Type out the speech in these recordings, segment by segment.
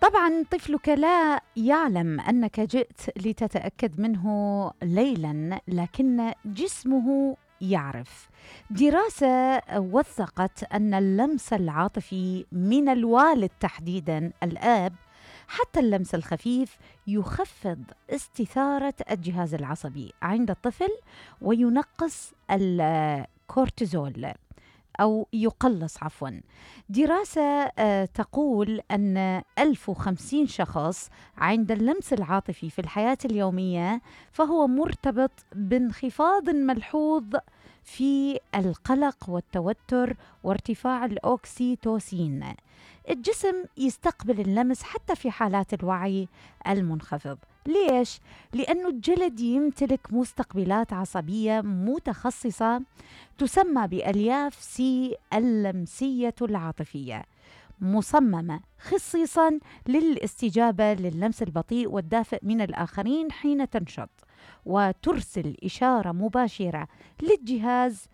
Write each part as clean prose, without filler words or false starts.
طبعا طفلك لا يعلم أنك جئت لتتأكد منه ليلا، لكن جسمه يعرف. دراسة وثقت أن اللمس العاطفي من الوالد تحديدا الآب، حتى اللمس الخفيف، يخفض استثارة الجهاز العصبي عند الطفل وينقص الكورتيزول أو يقلص عفوا. دراسة تقول أن 1050 شخص عند اللمس العاطفي في الحياة اليومية فهو مرتبط بانخفاض ملحوظ في القلق والتوتر وارتفاع الأوكسيتوسين. الجسم يستقبل اللمس حتى في حالات الوعي المنخفض. ليش؟ لأنه الجلد يمتلك مستقبلات عصبية متخصصة تسمى بألياف سي اللمسية العاطفية، مصممة خصيصا للاستجابة للمس البطيء والدافئ من الآخرين حين تنشط، وترسل إشارة مباشرة للجهاز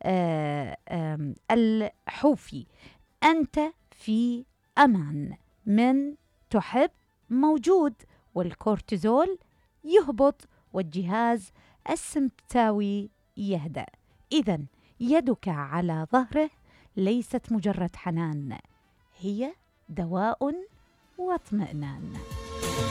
الحوفي: أنت في أمان، من تحب موجود. والكورتيزول يهبط والجهاز السمبتاوي يهدأ. إذن يدك على ظهره ليست مجرد حنان، هي دواء واطمئنان.